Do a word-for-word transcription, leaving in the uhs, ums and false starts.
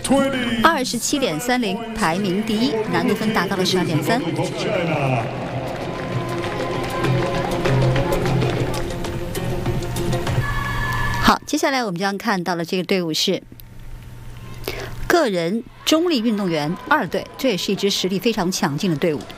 二十七点三零，排名第一，难度分达到了十二点三。好，接下来我们将看到了这个队伍是个人中立运动员二队，这也是一支实力非常强劲的队伍。